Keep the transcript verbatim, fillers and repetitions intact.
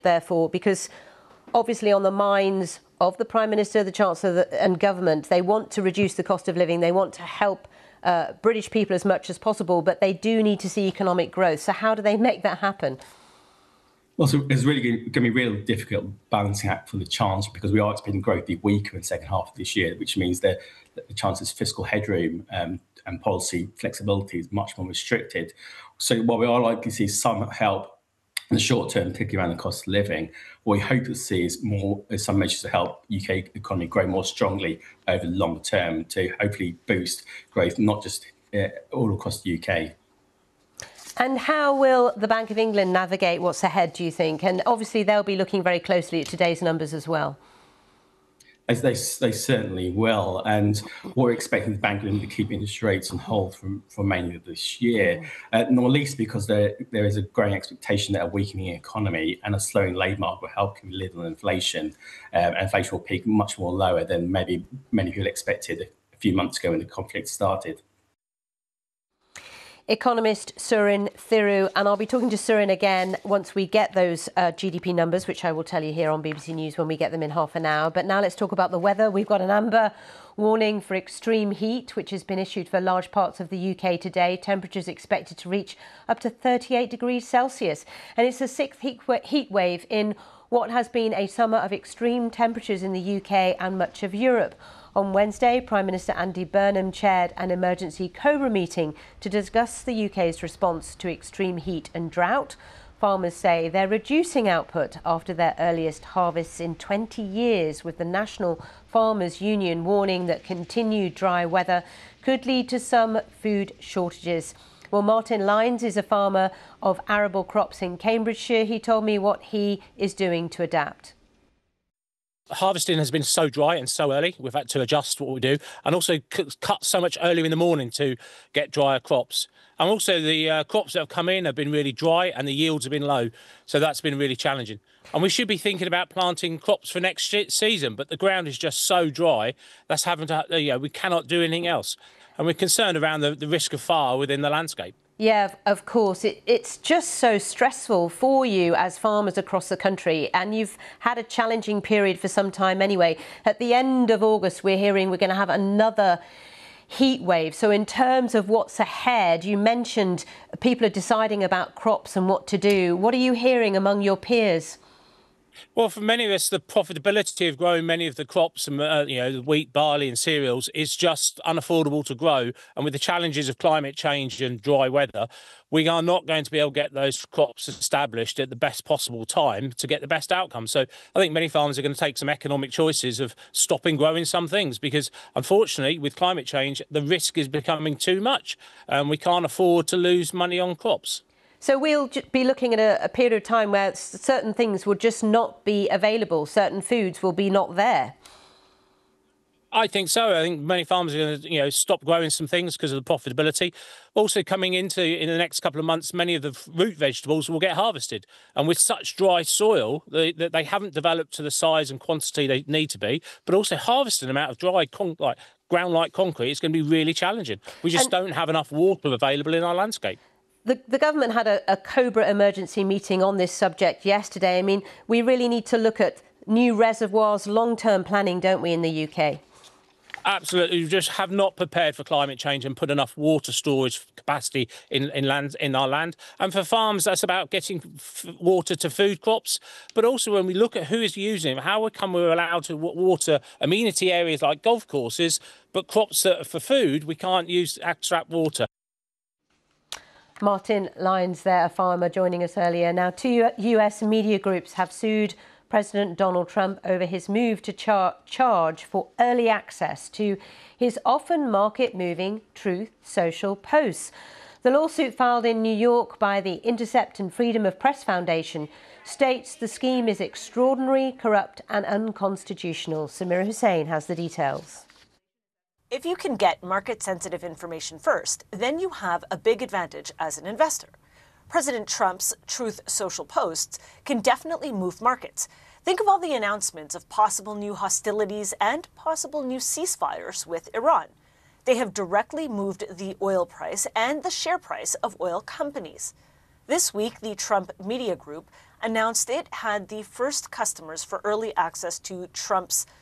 therefore, because obviously on the minds of the Prime Minister, the Chancellor and government, they want to reduce the cost of living, they want to help uh, British people as much as possible, but they do need to see economic growth. So how do they make that happen? Well, so it's really going to be real difficult balancing act for the Chancellor, because we are expecting growth to be weaker in the second half of this year, which means that the Chancellor's fiscal headroom um, and policy flexibility is much more restricted. So while we are likely to see some help in the short term, particularly around the cost of living, what we hope to see is more is some measures to help U K economy grow more strongly over the longer term to hopefully boost growth, not just uh, all across the U K. And how will the Bank of England navigate what's ahead, do you think? And obviously they'll be looking very closely at today's numbers as well. As they, they certainly will. And what we're expecting the Bank of England to keep interest rates on hold from, for mainly this year, uh, not least because there, there is a growing expectation that a weakening economy and a slowing labour market will help relieve on inflation. Um, and inflation will peak much more lower than maybe many people expected a few months ago when the conflict started. Economist Surin Thiru, and I'll be talking to Surin again once we get those uh, G D P numbers, which I will tell you here on B B C News when we get them in half an hour. But now let's talk about the weather. We've got an amber warning for extreme heat, which has been issued for large parts of the U K today. Temperatures expected to reach up to thirty-eight degrees Celsius. And it's the sixth heat wave in what has been a summer of extreme temperatures in the U K and much of Europe. On Wednesday, Prime Minister Andy Burnham chaired an emergency COBRA meeting to discuss the U K's response to extreme heat and drought. Farmers say they're reducing output after their earliest harvests in twenty years, with the National Farmers Union warning that continued dry weather could lead to some food shortages. Well, Martin Lyons is a farmer of arable crops in Cambridgeshire. He told me what he is doing to adapt. Harvesting has been so dry and so early, we've had to adjust what we do, and also cut so much earlier in the morning to get drier crops. And also the uh, crops that have come in have been really dry and the yields have been low, so that's been really challenging. And we should be thinking about planting crops for next season, but the ground is just so dry, that's having to, you know, we cannot do anything else. And we're concerned around the, the risk of fire within the landscape. Yeah, of course. It, it's just so stressful for you as farmers across the country, and you've had a challenging period for some time anyway. At the end of August, we're hearing we're going to have another heat wave. So in terms of what's ahead, you mentioned people are deciding about crops and what to do. What are you hearing among your peers? Well, for many of us, the profitability of growing many of the crops, and uh, you know, wheat, barley and cereals is just unaffordable to grow. And with the challenges of climate change and dry weather, we are not going to be able to get those crops established at the best possible time to get the best outcome. So I think many farmers are going to take some economic choices of stopping growing some things, because unfortunately with climate change, the risk is becoming too much and we can't afford to lose money on crops. So we'll be looking at a, a period of time where certain things will just not be available, certain foods will be not there. I think so. I think many farmers are going to, you know, stop growing some things because of the profitability. Also, coming into in the next couple of months, many of the root vegetables will get harvested, and with such dry soil, they, they haven't developed to the size and quantity they need to be. But also, harvesting them out of dry, con like ground-like concrete is going to be really challenging. We just and don't have enough water available in our landscape. The, the government had a, a COBRA emergency meeting on this subject yesterday. I mean, we really need to look at new reservoirs, long-term planning, don't we, in the U K? Absolutely. We just have not prepared for climate change and put enough water storage capacity in, in, land, in our land. And for farms, that's about getting f water to food crops. But also when we look at who is using them, how come we're allowed to water amenity areas like golf courses, but crops that are for food, we can't use extract water. Martin Lyons there, a farmer, joining us earlier. Now, two U S media groups have sued President Donald Trump over his move to char charge for early access to his often market-moving Truth Social posts. The lawsuit, filed in New York by the Intercept and Freedom of Press Foundation, states the scheme is extraordinary, corrupt and unconstitutional. Samira Hussain has the details. If you can get market-sensitive information first, then you have a big advantage as an investor. President Trump's Truth Social posts can definitely move markets. Think of all the announcements of possible new hostilities and possible new ceasefires with Iran. They have directly moved the oil price and the share price of oil companies. This week, the Trump Media Group announced it had the first customers for early access to Trump's